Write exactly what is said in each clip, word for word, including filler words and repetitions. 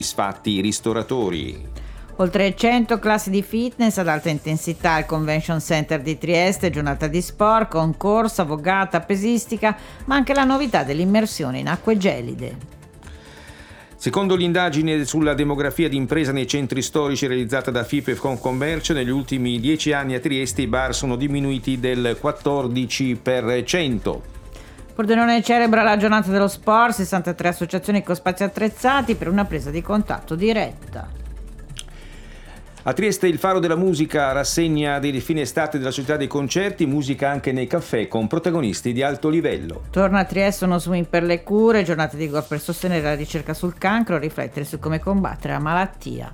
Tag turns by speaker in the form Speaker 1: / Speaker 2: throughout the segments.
Speaker 1: Soddisfatti i ristoratori.
Speaker 2: Oltre cento classi di fitness ad alta intensità al Convention Center di Trieste, giornata di sport, concorso, avvogata, pesistica, ma anche la novità dell'immersione in acque gelide.
Speaker 1: Secondo l'indagine sulla demografia di impresa nei centri storici realizzata da F I P e Confcommercio, negli ultimi dieci anni a Trieste i bar sono diminuiti del quattordici per cento.
Speaker 2: Pordenone celebra la giornata dello sport, sessantatré associazioni con spazi attrezzati per una presa di contatto diretta.
Speaker 1: A Trieste il Faro della Musica rassegna dei fine estate della Società dei Concerti, musica anche nei caffè con protagonisti di alto livello.
Speaker 2: Torna a Trieste uno swing per le cure, giornate di golf per sostenere la ricerca sul cancro, riflettere su come combattere la malattia.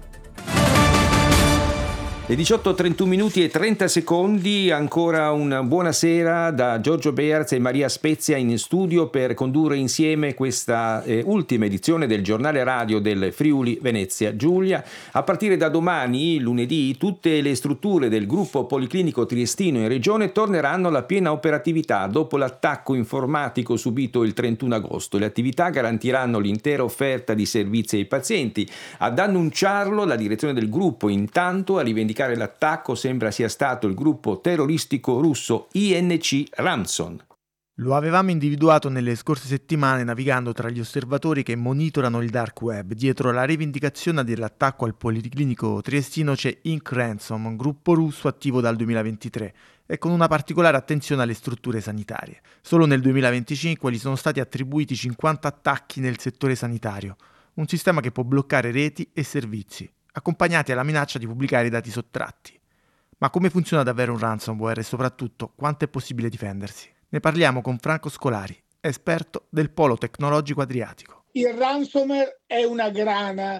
Speaker 1: Le diciotto e trentuno minuti e trenta secondi, ancora una buonasera da Giorgio Bearz e Maria Spezia in studio per condurre insieme questa eh, ultima edizione del giornale radio del Friuli Venezia Giulia. A partire da domani, lunedì, tutte le strutture del gruppo policlinico triestino in regione torneranno alla piena operatività dopo l'attacco informatico subito il trentuno agosto. Le attività garantiranno l'intera offerta di servizi ai pazienti. Ad annunciarlo la direzione del gruppo, intanto a rivendicare l'attacco sembra sia stato il gruppo terroristico russo I N C Ramson.
Speaker 3: Lo avevamo individuato nelle scorse settimane navigando tra gli osservatori che monitorano il dark web. Dietro la rivendicazione dell'attacco al policlinico triestino c'è Inc Ransom, un gruppo russo attivo dal duemilaventitré e con una particolare attenzione alle strutture sanitarie. Solo nel duemilaventicinque gli sono stati attribuiti cinquanta attacchi nel settore sanitario, un sistema che può bloccare reti e servizi, accompagnati alla minaccia di pubblicare i dati sottratti. Ma come funziona davvero un ransomware e soprattutto quanto è possibile difendersi? Ne parliamo con Franco Scolari, esperto del Polo Tecnologico Adriatico.
Speaker 4: Il ransomware è una grana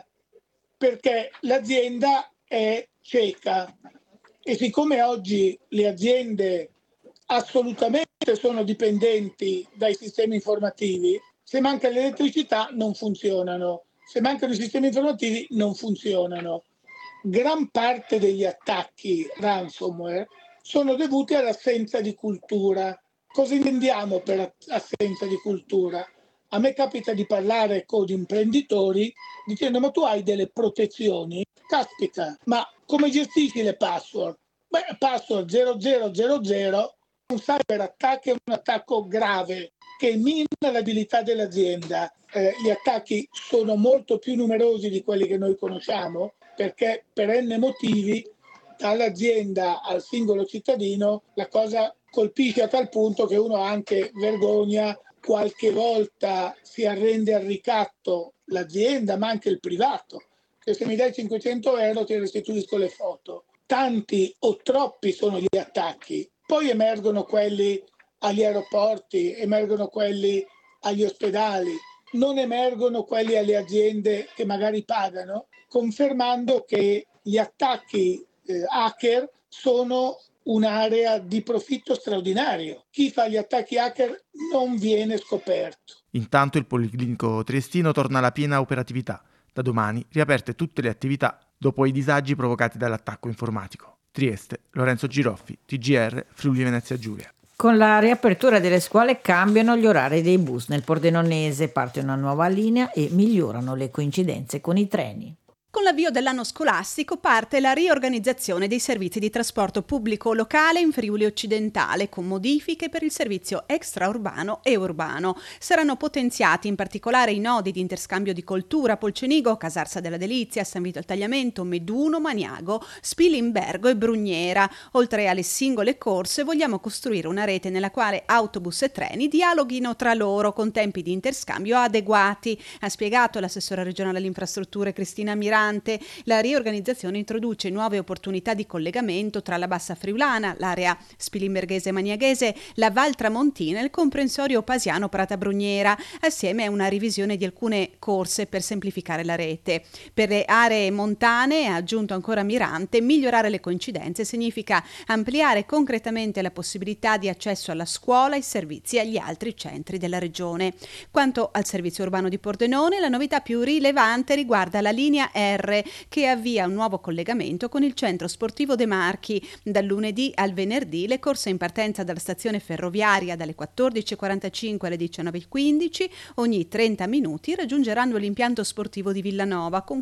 Speaker 4: perché l'azienda è cieca e siccome oggi le aziende assolutamente sono dipendenti dai sistemi informativi, se manca l'elettricità non funzionano. Se mancano i sistemi informativi non funzionano. Gran parte degli attacchi ransomware sono dovuti all'assenza di cultura. Cosa intendiamo per assenza di cultura? A me capita di parlare con imprenditori dicendo ma tu hai delle protezioni? Caspita, ma come gestisci le password? Beh, password zero zero zero zero, un cyber attack è un attacco grave che mina l'abilità dell'azienda. Eh, gli attacchi sono molto più numerosi di quelli che noi conosciamo perché per n motivi dall'azienda al singolo cittadino la cosa colpisce a tal punto che uno ha anche vergogna, qualche volta si arrende al ricatto l'azienda ma anche il privato, che se mi dai cinquecento euro ti restituisco le foto. Tanti o troppi sono gli attacchi, poi emergono quelli agli aeroporti, emergono quelli agli ospedali, non emergono quelli alle aziende che magari pagano, confermando che gli attacchi eh, hacker sono un'area di profitto straordinario. Chi fa gli attacchi hacker non viene scoperto.
Speaker 3: Intanto il Policlinico Triestino torna alla piena operatività. Da domani riaperte tutte le attività dopo i disagi provocati dall'attacco informatico. Trieste, Lorenzo Giroffi, T G R, Friuli Venezia Giulia.
Speaker 2: Con la riapertura delle scuole cambiano gli orari dei bus. Nel Pordenonese parte una nuova linea e migliorano le coincidenze con i treni.
Speaker 5: Con l'avvio dell'anno scolastico parte la riorganizzazione dei servizi di trasporto pubblico locale in Friuli occidentale, con modifiche per il servizio extraurbano e urbano. Saranno potenziati in particolare i nodi di interscambio di Coltura, Polcenigo, Casarsa della Delizia, San Vito al Tagliamento, Meduno, Maniago, Spilimbergo e Brugnera. Oltre alle singole corse vogliamo costruire una rete nella quale autobus e treni dialoghino tra loro con tempi di interscambio adeguati, ha spiegato l'assessora regionale alle infrastrutture Cristina Mirante. La riorganizzazione introduce nuove opportunità di collegamento tra la Bassa Friulana, l'area spilimberghese e maniaghese, la Val Tramontina e il comprensorio Pasiano Prata Brugnera, assieme a una revisione di alcune corse per semplificare la rete. Per le aree montane, ha aggiunto ancora Mirante, migliorare le coincidenze significa ampliare concretamente la possibilità di accesso alla scuola e servizi agli altri centri della regione. Quanto al servizio urbano di Pordenone, la novità più rilevante riguarda la linea R che avvia un nuovo collegamento con il centro sportivo De Marchi. Dal lunedì al venerdì le corse in partenza dalla stazione ferroviaria dalle quattordici e quarantacinque alle diciannove e quindici ogni trenta minuti raggiungeranno l'impianto sportivo di Villanova con